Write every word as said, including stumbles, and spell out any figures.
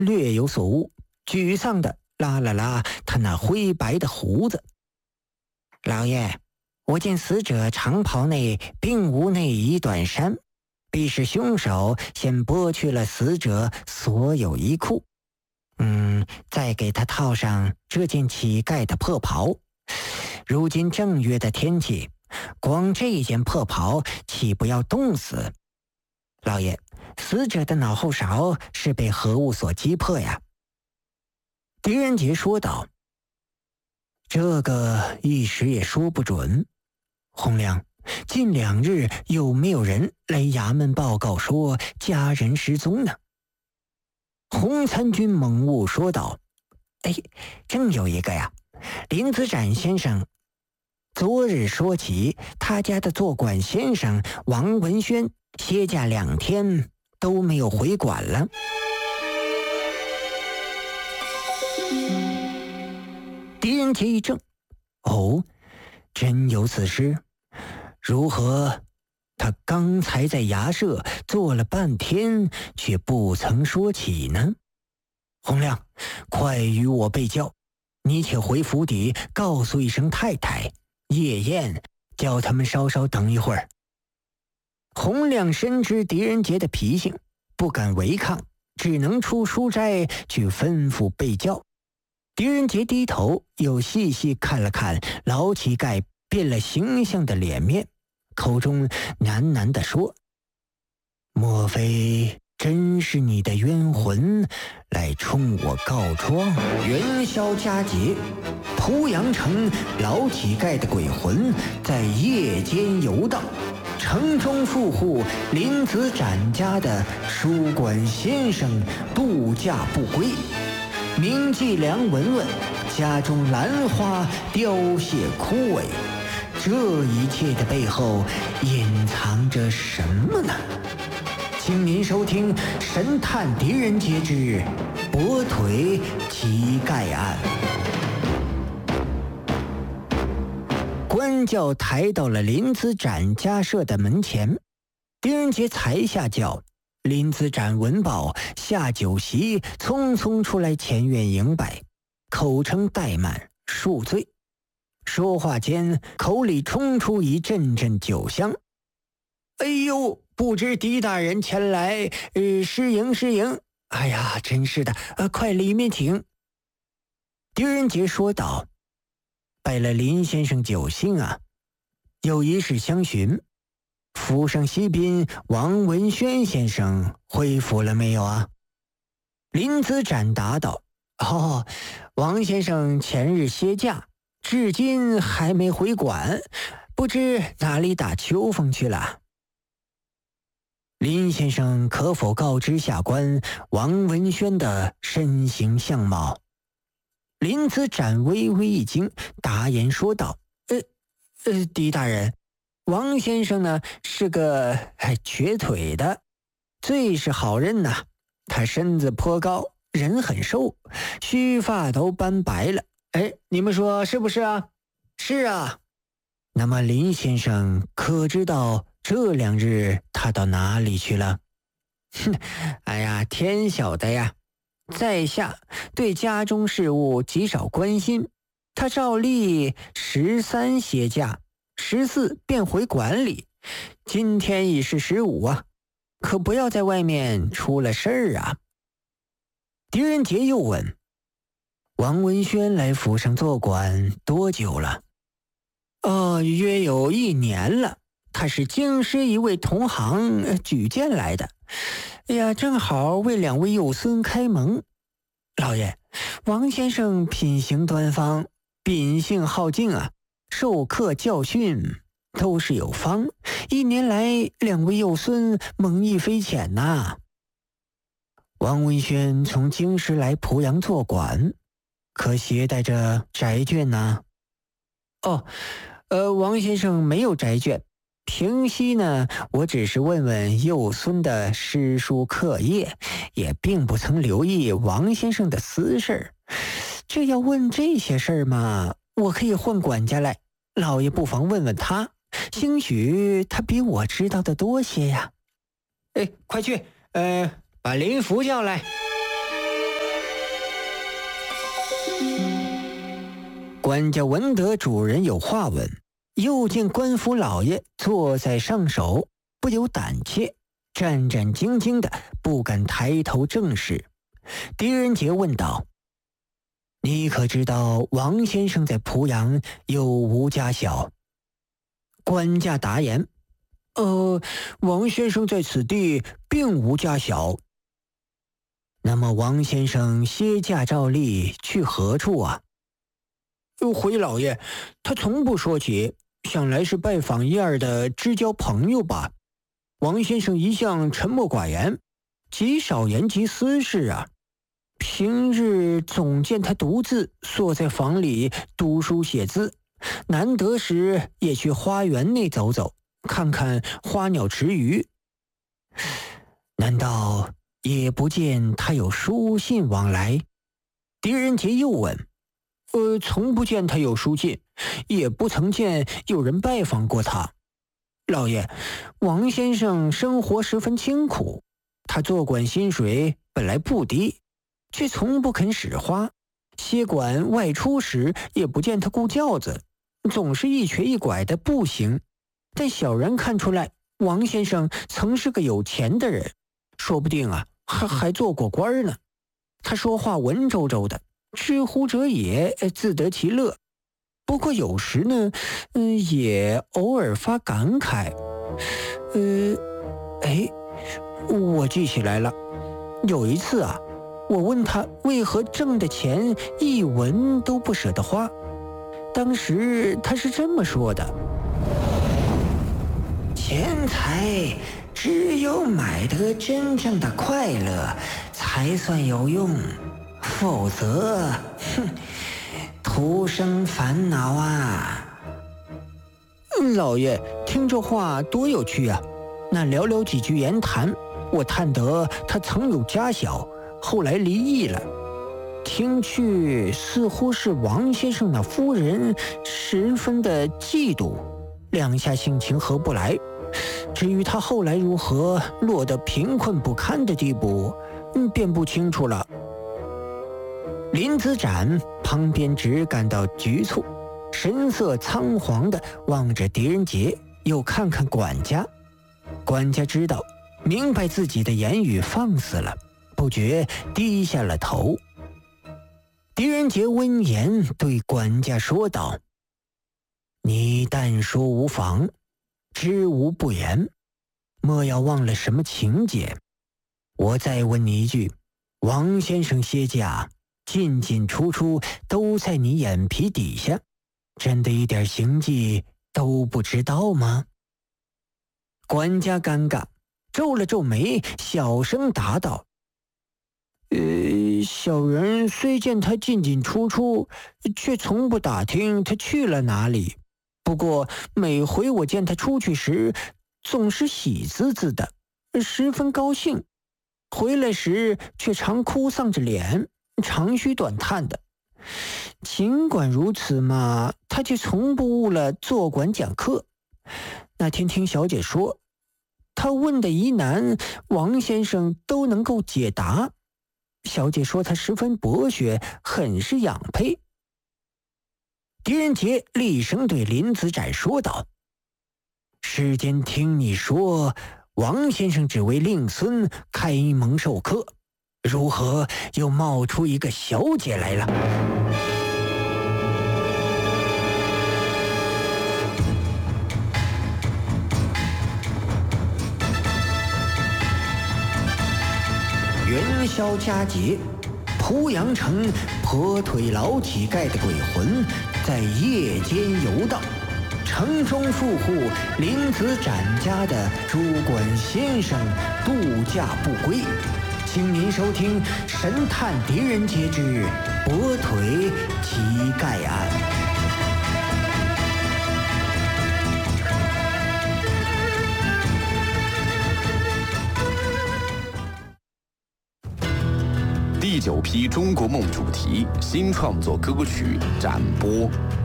略有所悟，沮丧地拉了拉他那灰白的胡子。老爷，我见死者长袍内并无内衣短衫，必是凶手先剥去了死者所有衣裤，嗯，再给他套上这件乞丐的破袍。如今正月的天气，光这件破袍岂不要冻死？老爷，死者的脑后勺是被何物所击破呀？狄仁杰说道。这个一时也说不准。洪亮，近两日有没有人来衙门报告说家人失踪呢？洪参军猛悟说道。哎，正有一个呀，林子展先生昨日说起，他家的做馆先生王文轩歇假两天都没有回馆了。狄仁杰一怔，哦，真有此事？如何他刚才在衙舍坐了半天，却不曾说起呢？洪亮，快与我备教，你且回府邸告诉一声太太，夜宴叫他们稍稍等一会儿。洪亮深知狄仁杰的脾性，不敢违抗，只能出书斋去吩咐备教。狄仁杰低头又细细看了看老乞丐变了形象的脸面，口中喃喃地说：莫非真是你的冤魂来冲我告状？元宵佳节，濮阳城老乞丐的鬼魂在夜间游荡，城中富户林子展家的书馆先生度假不归，名妓梁文文家中兰花凋谢枯萎，这一切的背后隐藏着什么呢？请您收听《神探狄仁杰之跛腿乞丐案》。官轿抬到了林子展家舍的门前，狄仁杰才下轿，林子展闻报，下酒席，匆匆出来前院迎拜，口称怠慢，恕罪。说话间，口里冲出一阵阵酒香。哎呦，不知狄大人前来，呃，失迎失迎。哎呀，真是的，呃，快里面请。狄仁杰说道：拜了林先生酒兴啊，有一事相询，府上西宾王文轩先生回府了没有啊？林子展答道：哦，王先生前日歇假，至今还没回馆，不知哪里打秋风去了。林先生可否告知下官王文轩的身形相貌？林子展微微一惊，答言说道：呃呃，狄大人，王先生呢是个还瘸腿的，最是好人呐。他身子颇高，人很瘦，须发都斑白了。哎，你们说是不是啊？是啊。那么林先生可知道这两日他到哪里去了？哼，哎呀，天晓得呀。在下对家中事务极少关心，他照例十三歇假，十四便回馆里，今天已是十五啊，可不要在外面出了事儿啊。狄仁杰又问：王文轩来府上做馆多久了？哦，约有一年了。他是京师一位同行举荐来的，哎呀，正好为两位幼孙开蒙。老爷，王先生品行端方，秉性好静啊，授课教训都是有方，一年来两位幼孙蒙益非浅呐、啊。王文轩从京师来濮阳做馆，可携带着宅眷呐、啊？哦，呃，王先生没有宅眷。平息呢，我只是问问幼孙的诗书课业，也并不曾留意王先生的私事。这要问这些事儿嘛，我可以换管家来，老爷不妨问问他，兴许他比我知道的多些呀。哎，快去，呃，把林福叫来。 管家闻得主人有话问，又见官府老爷坐在上首，不由胆怯，战战兢兢的不敢抬头正视。狄仁杰问道：你可知道王先生在濮阳有无家小？官家答言：呃，王先生在此地并无家小。那么王先生歇驾照例去何处啊？回老爷，他从不说起，想来是拜访一二的知交朋友吧。王先生一向沉默寡言，极少言及私事啊。平日总见他独自坐在房里读书写字，难得时也去花园内走走，看看花鸟池鱼。难道也不见他有书信往来？狄仁杰又问：呃，从不见他有书信，也不曾见有人拜访过他。老爷，王先生生活十分清苦，他做官薪水本来不低，却从不肯使花。歇馆外出时也不见他顾轿子，总是一瘸一拐的步行。但小人看出来，王先生曾是个有钱的人，说不定啊，还还做过官呢。他说话文绉绉的，知乎者也，自得其乐。不过有时呢，嗯，也偶尔发感慨。呃，哎，我记起来了，有一次啊，我问他为何挣的钱一文都不舍得花，当时他是这么说的：钱财只有买得真正的快乐才算有用，否则，哼，徒生烦恼啊。老爷，听这话多有趣啊！那寥寥几句言谈，我探得他曾有家小，后来离异了。听去似乎是王先生那夫人十分的嫉妒，两下性情合不来。至于他后来如何落得贫困不堪的地步，嗯，便不清楚了。林子展旁边只感到局促，神色仓皇地望着狄仁杰，又看看管家。管家知道，明白自己的言语放肆了，不觉低下了头。狄仁杰闻言对管家说道：你但说无妨，知无不言，莫要忘了什么情节。我再问你一句，王先生歇驾进进出出都在你眼皮底下，真的一点行迹都不知道吗？管家尴尬，皱了皱眉，小声答道：呃，小人虽见他进进出出，却从不打听他去了哪里。不过每回我见他出去时，总是喜滋滋的，十分高兴，回来时却常哭丧着脸，长吁短叹的。尽管如此嘛，他却从不误了坐馆讲课。那天听小姐说，他问的疑难，王先生都能够解答。小姐说他十分博学，很是养佩。狄仁杰厉声对林子展说道：世间听你说王先生只为令孙开蒙授课，如何又冒出一个小姐来了？元宵佳节，濮阳城跛腿老乞丐的鬼魂在夜间游荡，城中富户林子展家的主管先生度假不归。请您收听《神探狄仁杰之跛腿乞丐案》。 第九批中国梦主题新创作歌曲展播。